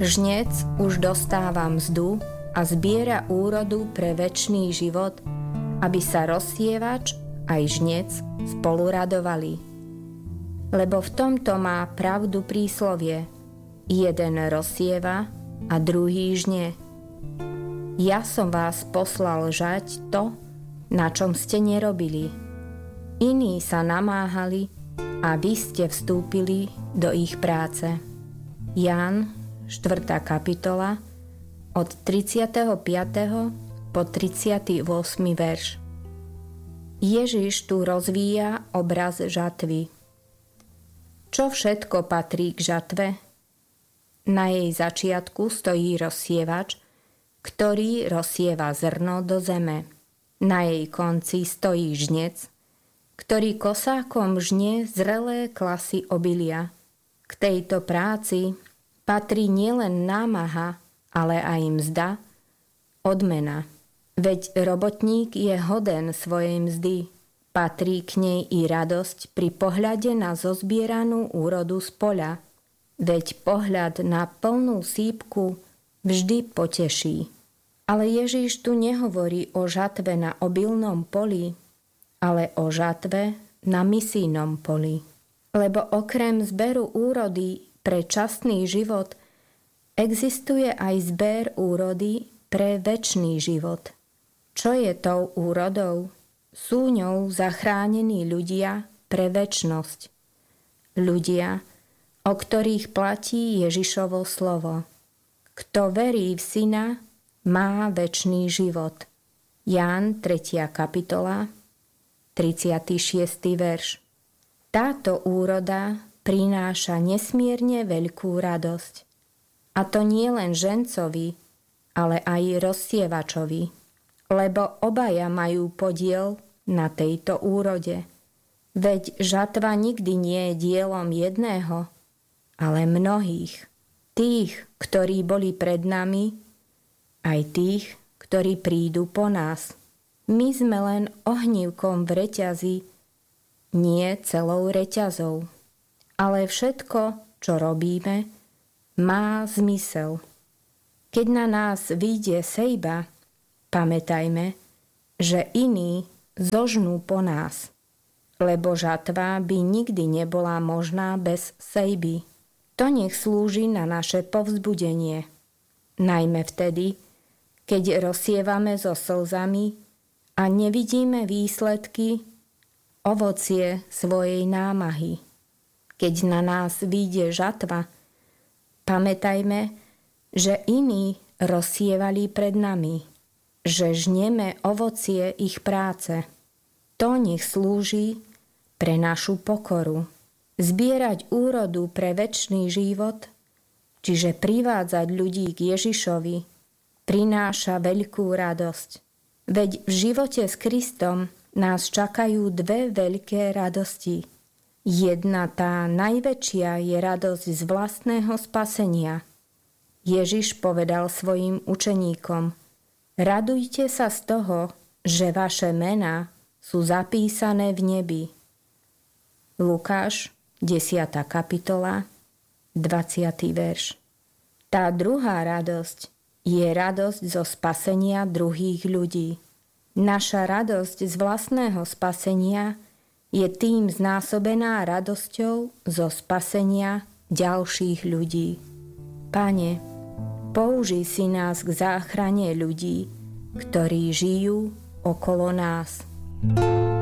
Žnec už dostáva mzdu a zbiera úrodu pre večný život, aby sa rozsievač aj žnec spolu radovali. Lebo v tomto má pravdu príslovie: jeden rozsieva a druhý žne. Ja som vás poslal žať to, na čom ste nerobili. Iní sa namáhali a vy ste vstúpili do ich práce. Ján, 4. kapitola, od 35. po 38. verš. Ježiš tu rozvíja obraz žatvy. Čo všetko patrí k žatve? Na jej začiatku stojí rozsievač, ktorý rozsieva zrno do zeme. Na jej konci stojí žnec, ktorý kosákom žnie zrelé klasy obilia. K tejto práci patrí nielen námaha, ale aj mzda, odmena. Veď robotník je hoden svojej mzdy. Patrí k nej i radosť pri pohľade na zozbieranú úrodu z poľa. Veď pohľad na plnú sípku vždy poteší. Ale Ježiš tu nehovorí o žatve na obilnom poli, ale o žatve na misijnom poli. Lebo okrem zberu úrody pre časný život existuje aj zber úrody pre večný život. Čo je tou úrodou? Sú ňou zachránení ľudia pre večnosť. Ľudia, o ktorých platí Ježišovo slovo. Kto verí v Syna, má večný život. Ján, 3. kapitola, 36. verš. Táto úroda prináša nesmierne veľkú radosť. A to nie len žencovi, ale aj rozsievačovi, lebo obaja majú podiel na tejto úrode. Veď žatva nikdy nie je dielom jedného, ale mnohých. Tých, ktorí boli pred nami, aj tých, ktorí prídu po nás. My sme len ohnívkom v reťazi, nie celou reťazou. Ale všetko, čo robíme, má zmysel. Keď na nás vyjde sejba, pamätajme, že iní zožnú po nás, lebo žatva by nikdy nebola možná bez sejby. To nech slúži na naše povzbudenie, najmä vtedy, keď rozsievame so slzami a nevidíme výsledky, ovocie svojej námahy. Keď na nás vyjde žatva, pamätajme, že iní rozsievali pred nami, že žneme ovocie ich práce. To nech slúži pre našu pokoru. Zbierať úrodu pre večný život, čiže privádzať ľudí k Ježišovi, prináša veľkú radosť. Veď v živote s Kristom nás čakajú dve veľké radosti. Jedna, tá najväčšia, je radosť z vlastného spasenia. Ježiš povedal svojim učeníkom: radujte sa z toho, že vaše mená sú zapísané v nebi. Lukáš, 10. kapitola, 20. verš. Tá druhá radosť je radosť zo spasenia druhých ľudí. Naša radosť z vlastného spasenia je tým znásobená radosťou zo spasenia ďalších ľudí. Pane, použij si nás k záchrane ľudí, ktorí žijú okolo nás.